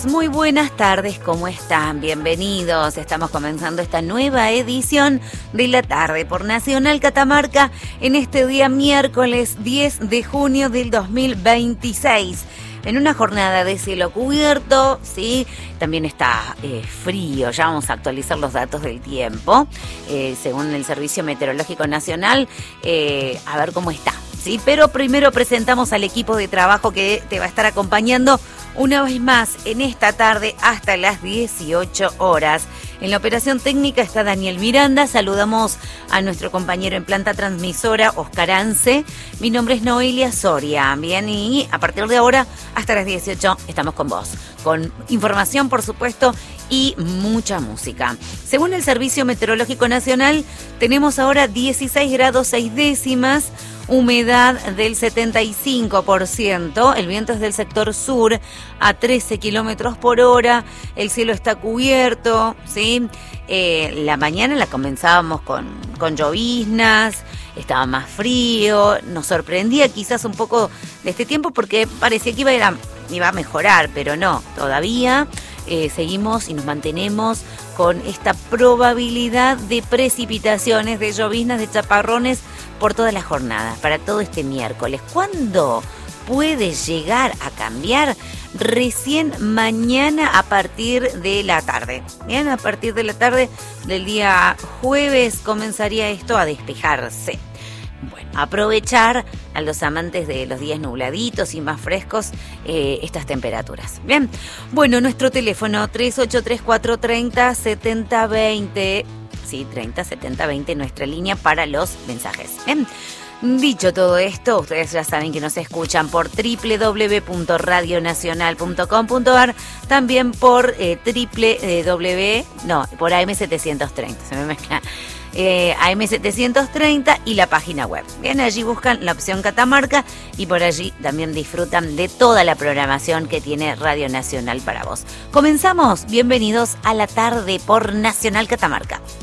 Muy buenas tardes, ¿cómo están? Bienvenidos. Estamos comenzando esta nueva edición de la tarde por Nacional Catamarca en este día miércoles 10 de junio del 2026. En una jornada de cielo cubierto, ¿sí? También está frío, ya vamos a actualizar los datos del tiempo, según el Servicio Meteorológico Nacional, a ver cómo está, ¿sí? Pero primero presentamos al equipo de trabajo que te va a estar acompañando una vez más en esta tarde hasta las 18 horas. En la operación técnica está Daniel Miranda. Saludamos a nuestro compañero en planta transmisora, Oscar Ance. Mi nombre es Noelia Soria. Bien, y a partir de ahora hasta las 18 estamos con vos. Con información, por supuesto, y mucha música. Según el Servicio Meteorológico Nacional, tenemos ahora 16 grados 6 décimas, humedad del 75%, el viento es del sector sur a 13 kilómetros por hora, el cielo está cubierto, ¿sí? La mañana la comenzábamos con lloviznas, estaba más frío, nos sorprendía quizás un poco de este tiempo porque parecía que iba a mejorar, pero no, todavía seguimos y nos mantenemos con esta probabilidad de precipitaciones, de lloviznas, de chaparrones por todas las jornadas, para todo este miércoles. ¿Cuándo puede llegar a cambiar? Recién mañana a partir de la tarde. Bien, a partir de la tarde del día jueves comenzaría esto a despejarse. Bueno, aprovechar a los amantes de los días nubladitos y más frescos estas temperaturas. Bien, bueno, nuestro teléfono 3834307020. Sí, 307020, nuestra línea para los mensajes. Bien. Dicho todo esto, ustedes ya saben que nos escuchan por www.radionacional.com.ar, también por por AM730, se me mezcla, AM730 y la página web. Bien, allí buscan la opción Catamarca y por allí también disfrutan de toda la programación que tiene Radio Nacional para vos. Comenzamos, bienvenidos a la tarde por Nacional Catamarca.